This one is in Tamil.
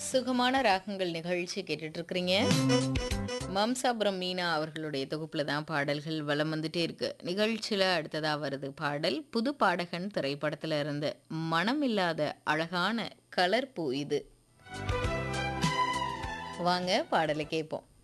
சுகமான ராகங்கள் நிகழ்ச்சி கேட்டுட்டு இருக்கிறீங்க. மம்சாபுரம் மீனா அவர்களுடைய தொகுப்புல தான் பாடல்கள் வலம் வந்துட்டே இருக்கு. நிகழ்ச்சியில அடுத்ததா வருது பாடல் புது பாடகன் திரைப்படத்துல இருந்து மனம் இல்லாத அழகான கலர் பூ இது. வாங்க பாடலை கேட்போம்.